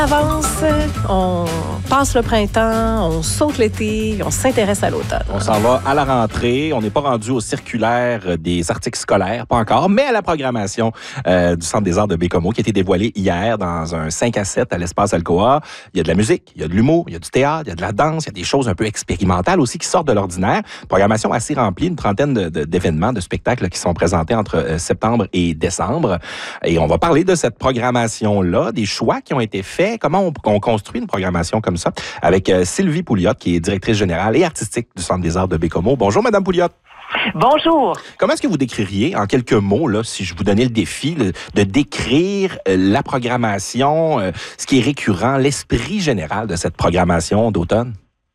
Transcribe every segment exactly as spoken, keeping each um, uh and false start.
avance, on passe le printemps, on saute l'été, on s'intéresse à l'automne. On s'en va à la rentrée. On n'est pas rendu au circulaire des articles scolaires, pas encore, mais à la programmation euh, du Centre des arts de Baie-Comeau qui a été dévoilée hier dans un cinq à sept à l'espace Alcoa. Il y a de la musique, il y a de l'humour, il y a du théâtre, il y a de la danse, il y a des choses un peu expérimentales aussi qui sortent de l'ordinaire. Programmation assez remplie, une trentaine de, de, d'événements, de spectacles qui sont présentés entre euh, septembre et décembre. Et on va parler de cette programmation-là, des choix qui ont été faits, comment on, on construit une programmation comme ça, avec euh, Sylvie Pouliot, qui est directrice générale et artistique du Centre des arts de Baie-Comeau. Bonjour, Madame Pouliot. Bonjour. Comment est-ce que vous décririez, en quelques mots, là, si je vous donnais le défi le, de décrire euh, la programmation, euh, ce qui est récurrent, l'esprit général de cette programmation d'automne?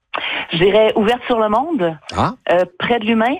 Je dirais ouverte sur le monde, ah? euh, près de l'humain,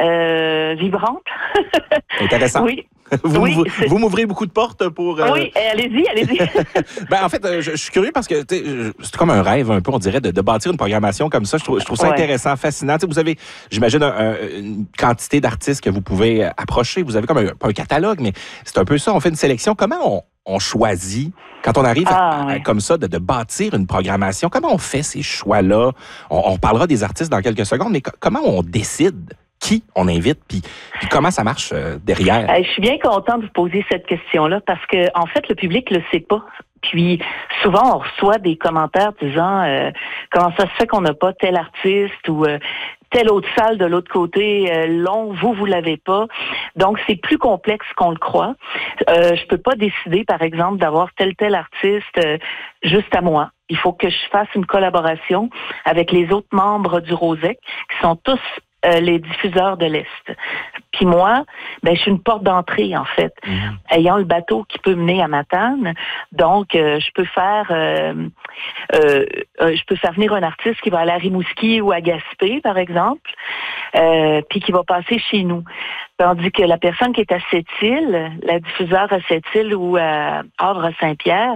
euh, vibrante. Intéressant. Oui. Vous, oui, vous, vous m'ouvrez beaucoup de portes pour... Euh... Oui, allez-y, allez-y. ben, en fait, je, je suis curieux parce que c'est comme un rêve un peu, on dirait, de, de bâtir une programmation comme ça. Je trouve, je trouve ça ouais. intéressant, fascinant. T'sais, vous avez, j'imagine, un, un, une quantité d'artistes que vous pouvez approcher. Vous avez comme un, pas un catalogue, mais c'est un peu ça. On fait une sélection. Comment on, on choisit, quand on arrive ah, à, ouais. à, comme ça, de, de bâtir une programmation? Comment on fait ces choix-là? On, on parlera des artistes dans quelques secondes, mais co- comment on décide qui on invite, puis, puis comment ça marche euh, derrière? Euh, je suis bien contente de vous poser cette question-là parce que en fait, le public le sait pas. Puis souvent, on reçoit des commentaires disant euh, comment ça se fait qu'on n'a pas tel artiste ou euh, telle autre salle de l'autre côté, euh, long, vous, vous l'avez pas. Donc, c'est plus complexe qu'on le croit. Euh, je peux pas décider, par exemple, d'avoir tel tel artiste euh, juste à moi. Il faut que je fasse une collaboration avec les autres membres du Rosec, qui sont tous Euh, les diffuseurs de l'Est. Puis moi, ben je suis une porte d'entrée, en fait, mmh. ayant le bateau qui peut mener à Matane. Donc, euh, je peux faire euh, euh, euh, je peux faire venir un artiste qui va aller à Rimouski ou à Gaspé, par exemple, euh, puis qui va passer chez nous. Tandis que la personne qui est à Sept-Îles, la diffuseur à Sept-Îles ou à Havre-Saint-Pierre,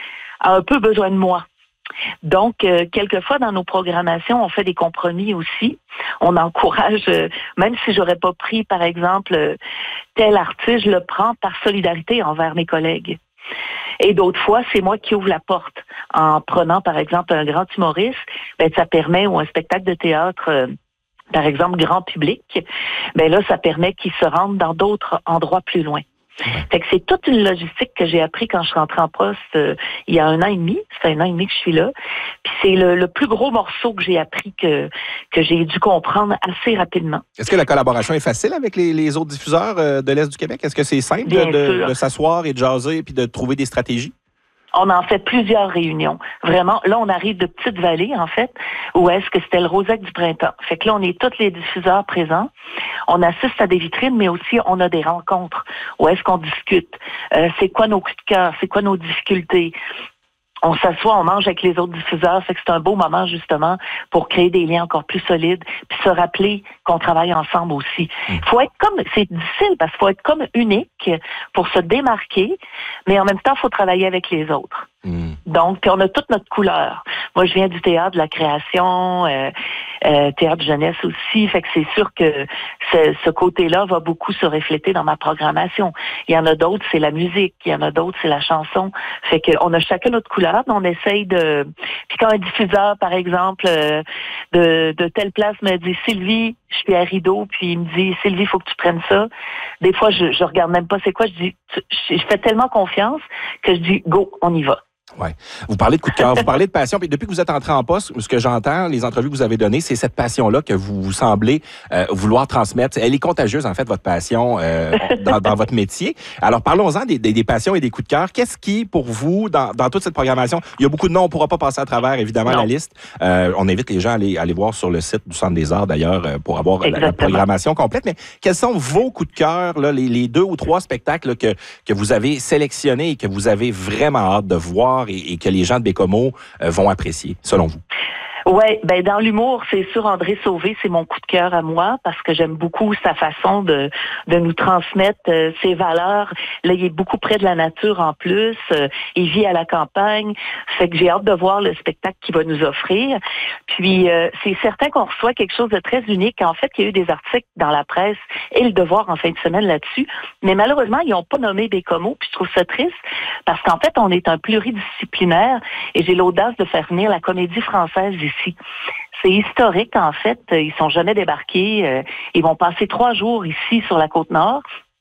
a un peu besoin de moi. Donc, euh, quelquefois, dans nos programmations, on fait des compromis aussi. On encourage, euh, même si j'aurais pas pris, par exemple, euh, tel artiste, je le prends par solidarité envers mes collègues. Et d'autres fois, c'est moi qui ouvre la porte. En prenant, par exemple, un grand humoriste, ben, ça permet, ou un spectacle de théâtre, euh, par exemple, grand public, ben là, ça permet qu'il se rende dans d'autres endroits plus loin. Fait que c'est toute une logistique que j'ai appris quand je suis rentrée en poste euh, il y a un an et demi. Ça fait un an et demi que je suis là. Puis c'est le, le plus gros morceau que j'ai appris que que j'ai dû comprendre assez rapidement. Est-ce que la collaboration est facile avec les, les autres diffuseurs euh, de l'Est du Québec? Est-ce que c'est simple de, de, de s'asseoir et de jaser puis de trouver des stratégies? On en fait plusieurs réunions. Vraiment, là, on arrive de Petite-Vallée, en fait, où est-ce que c'était le Rosec du printemps. Fait que là, on est tous les diffuseurs présents. On assiste à des vitrines, mais aussi on a des rencontres où est-ce qu'on discute. Euh, c'est quoi nos coups de cœur? C'est quoi nos difficultés? On s'assoit, on mange avec les autres diffuseurs, fait que c'est un beau moment justement pour créer des liens encore plus solides, puis se rappeler qu'on travaille ensemble aussi. Il faut être comme, c'est difficile parce qu'il faut être comme unique pour se démarquer, mais en même temps, il faut travailler avec les autres. Mm. Donc, puis on a toute notre couleur. Moi, je viens du théâtre, de la création, euh, euh, théâtre jeunesse aussi, fait que c'est sûr que ce, ce côté-là va beaucoup se refléter dans ma programmation. Il y en a d'autres, c'est la musique, il y en a d'autres, c'est la chanson. Fait qu'on a chacun notre couleur, mais on essaye de... Puis quand un diffuseur, par exemple, euh, de, de telle place me dit « Sylvie, je suis à Rideau », puis il me dit « Sylvie, il faut que tu prennes ça », des fois, je, je regarde même pas c'est quoi, je dis, je, je fais tellement confiance que je dis « Go, on y va ». Ouais. Vous parlez de coup de cœur, vous parlez de passion. Puis depuis que vous êtes entré en poste, ce que j'entends, les entrevues que vous avez données, c'est cette passion-là que vous, vous semblez euh, vouloir transmettre. Elle est contagieuse, en fait, votre passion euh, dans, dans votre métier. Alors, parlons-en des, des, des passions et des coups de cœur. Qu'est-ce qui, pour vous, dans, dans toute cette programmation, il y a beaucoup de noms, on ne pourra pas passer à travers, évidemment, non. la liste. Euh, on invite les gens à aller, à aller voir sur le site du Centre des arts, d'ailleurs, pour avoir la, la programmation complète. Mais quels sont vos coups de cœur, là, les, les deux ou trois spectacles là, que, que vous avez sélectionnés et que vous avez vraiment hâte de voir et, et que les gens de Baie-Comeau euh, vont apprécier, selon vous? Ouais, ben dans l'humour, c'est sûr, André Sauvé, c'est mon coup de cœur à moi parce que j'aime beaucoup sa façon de de nous transmettre euh, ses valeurs. Là, il est beaucoup près de la nature en plus. Euh, il vit à la campagne. Fait que j'ai hâte de voir le spectacle qu'il va nous offrir. Puis euh, c'est certain qu'on reçoit quelque chose de très unique. En fait, il y a eu des articles dans la presse et le Devoir en fin de semaine là-dessus. Mais malheureusement, ils n'ont pas nommé Baie-Comeau. Puis je trouve ça triste parce qu'en fait, on est un pluridisciplinaire et j'ai l'audace de faire venir la Comédie Française ici. C'est historique, en fait. Ils sont jamais débarqués. Ils vont passer trois jours ici sur la Côte-Nord.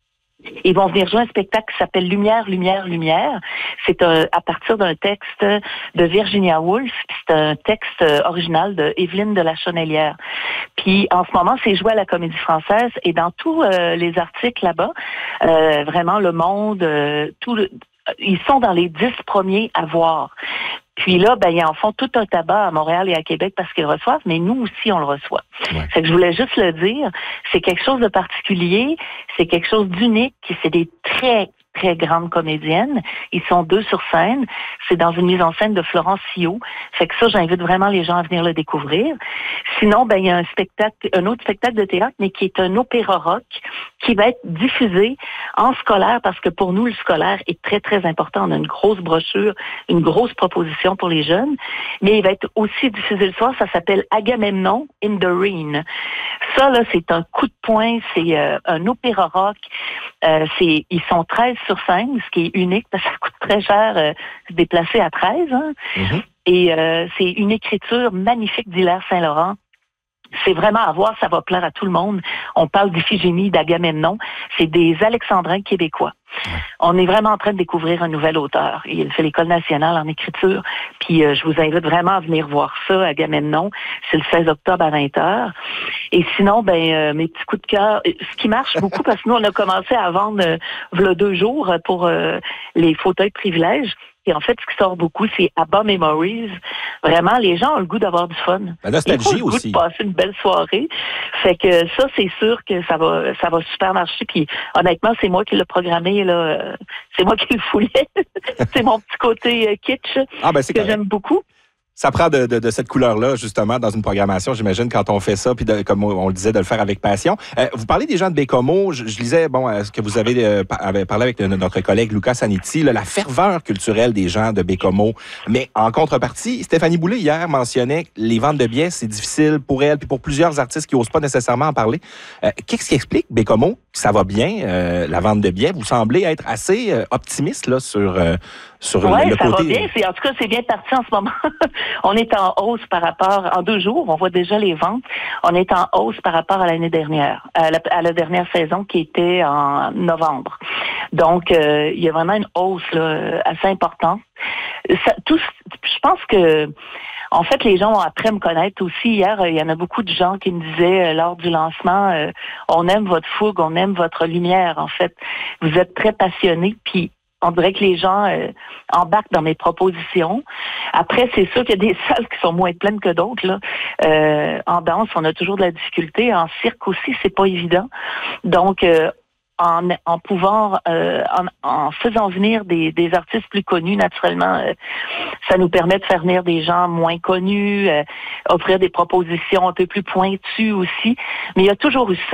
Ils vont venir jouer un spectacle qui s'appelle Lumière, Lumière, Lumière. C'est un, à partir d'un texte de Virginia Woolf. C'est un texte original de Évelyne de la Chenelière. Puis en ce moment, c'est joué à la Comédie Française et dans tous euh, les articles là-bas, euh, vraiment Le Monde, euh, tout le, ils sont dans les dix premiers à voir. Puis là, ben, ils en font tout un tabac à Montréal et à Québec parce qu'ils le reçoivent, mais nous aussi, on le reçoit. Ouais. Fait que je voulais juste le dire, c'est quelque chose de particulier, c'est quelque chose d'unique, c'est des très, très grandes comédiennes. Ils sont deux sur scène. C'est dans une mise en scène de Florence Sio. Fait que ça, j'invite vraiment les gens à venir le découvrir. Sinon, ben, il y a un spectacle, un autre spectacle de théâtre, mais qui est un opéra rock qui va être diffusé en scolaire parce que pour nous, le scolaire est très, très important. On a une grosse brochure, une grosse proposition pour les jeunes, mais il va être aussi diffusé le soir. Ça s'appelle Agamemnon in the Rain. Ça, là, c'est un coup de poing. C'est euh, un opéra rock. Euh, c'est, ils sont treize sur scène, ce qui est unique parce que ça coûte très cher euh, se déplacer à treize. Hein? Mm-hmm. Et euh, c'est une écriture magnifique d'Hilaire Saint-Laurent. C'est vraiment à voir, ça va plaire à tout le monde. On parle d'Iphigénie, d'Agamemnon. C'est des alexandrins québécois. On est vraiment en train de découvrir un nouvel auteur. Il fait l'École nationale en écriture. Puis euh, je vous invite vraiment à venir voir ça, Agamemnon. C'est le seize octobre à vingt heures. Et sinon, ben euh, mes petits coups de cœur, ce qui marche beaucoup, parce que nous, on a commencé à vendre euh, v'là deux jours pour euh, les fauteuils privilèges. Et en fait, ce qui sort beaucoup, c'est ABBA Memories. Vraiment, les gens ont le goût d'avoir du fun. La nostalgie Ils ont le aussi. goût de passer une belle soirée. Fait que ça, c'est sûr que ça va, ça va super marcher. Puis honnêtement, c'est moi qui l'ai programmé là. C'est moi qui le foulais. C'est mon petit côté kitsch ah, ben, c'est que correct. J'aime beaucoup. Ça prend de, de, de cette couleur-là, justement, dans une programmation, j'imagine, quand on fait ça, puis de, comme on le disait, de le faire avec passion. Euh, vous parlez des gens de Baie-Comeau. Je, je lisais, bon, euh, ce que vous avez, euh, avez parlé avec notre collègue Lucas Saniti, là, la ferveur culturelle des gens de Baie-Comeau. Mais en contrepartie, Stéphanie Boulay, hier, mentionnait les ventes de billets, c'est difficile pour elle, puis pour plusieurs artistes qui n'osent pas nécessairement en parler. Euh, qu'est-ce qui explique, Baie-Comeau, que ça va bien, euh, la vente de billets? Vous semblez être assez euh, optimiste là, sur, euh, sur ouais, le, le ça côté... va bien. C'est, en tout cas, c'est bien parti en ce moment. On est en hausse par rapport, en deux jours, on voit déjà les ventes. On est en hausse par rapport à l'année dernière, à la, à la dernière saison qui était en novembre. Donc, euh, il y a vraiment une hausse là, assez importante. Ça, tout, je pense que, en fait, les gens ont appris à me connaître aussi. Hier, il y en a beaucoup de gens qui me disaient, euh, lors du lancement, euh, on aime votre fougue, on aime votre lumière, en fait. Vous êtes très passionnés, puis on dirait que les gens euh, embarquent dans mes propositions. Après, c'est sûr qu'il y a des salles qui sont moins pleines que d'autres. Là. Euh, en danse, on a toujours de la difficulté. En cirque aussi, c'est pas évident. Donc, euh, en, en pouvant, euh, en, en faisant venir des, des artistes plus connus, naturellement, euh, ça nous permet de faire venir des gens moins connus, euh, offrir des propositions un peu plus pointues aussi. Mais il y a toujours eu ça.